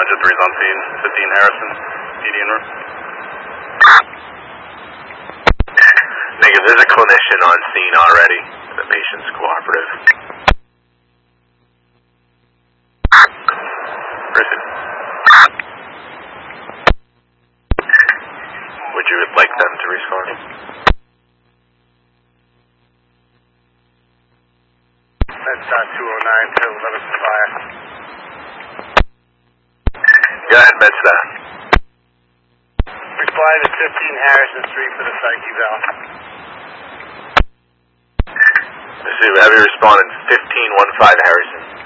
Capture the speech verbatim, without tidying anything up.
Jet three is on scene, fifteen Harrison, P D en route. Negative, there's a clinician on scene already. The patient's cooperative. Proceed. Would you like them to respond? That's uh, two oh nine to eleven Fire. Go ahead, Medstar. Reply to fifteen Harrison Street for the psych eval. Have you responded fifteen one five Harrison?